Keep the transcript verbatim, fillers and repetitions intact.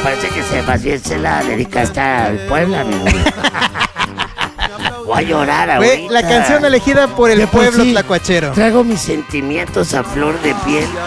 parece que se, más bien se la dedicaste al pueblo, amigo. Voy a llorar ahorita. Fue la canción elegida por el De por pueblo sí, tlacuachero. Traigo mis sentimientos a flor de piel.